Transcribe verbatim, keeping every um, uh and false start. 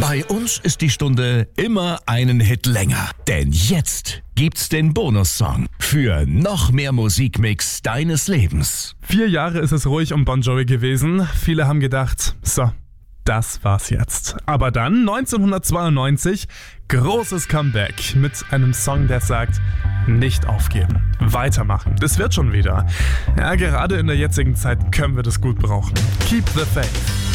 Bei uns ist die Stunde immer einen Hit länger. Denn jetzt gibt's den Bonussong für noch mehr Musikmix deines Lebens. Vier Jahre ist es ruhig um Bon Jovi gewesen. Viele haben gedacht, so, das war's jetzt. Aber dann, neunzehnhundertzweiundneunzig, großes Comeback mit einem Song, der sagt, nicht aufgeben, weitermachen, das wird schon wieder. Ja, gerade in der jetzigen Zeit können wir das gut brauchen. Keep the faith.